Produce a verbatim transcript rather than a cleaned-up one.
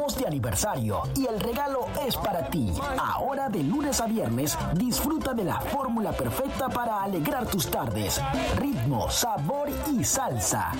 Estamos de aniversario y el regalo es para ti. Ahora de lunes a viernes, disfruta de la fórmula perfecta para alegrar tus tardes. Ritmo, sabor y salsa.